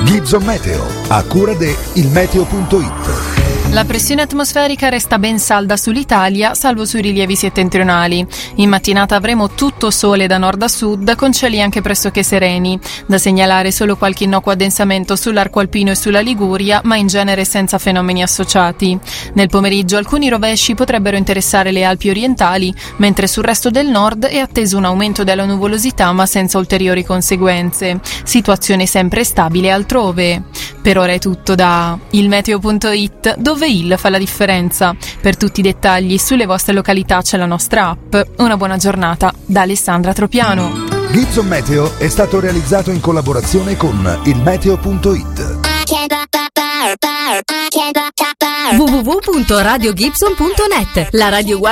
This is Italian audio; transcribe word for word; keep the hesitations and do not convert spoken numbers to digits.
Gibson Meteo, a cura de il meteo punto it. La pressione atmosferica resta ben salda sull'Italia, salvo sui rilievi settentrionali. In mattinata avremo tutto sole da nord a sud, con cieli anche pressoché sereni. Da segnalare solo qualche innocuo addensamento sull'arco alpino e sulla Liguria, ma in genere senza fenomeni associati. Nel pomeriggio alcuni rovesci potrebbero interessare le Alpi orientali, mentre sul resto del nord è atteso un aumento della nuvolosità, ma senza ulteriori conseguenze. Situazione sempre stabile altrove. Per ora è tutto da il meteo punto it, dove il fa la differenza. Per tutti i dettagli sulle vostre località c'è la nostra app. Una buona giornata da Alessandra Tropiano. Gibson Meteo è stato realizzato in collaborazione con il meteo punto it. w w w punto radio gibson punto net, la radio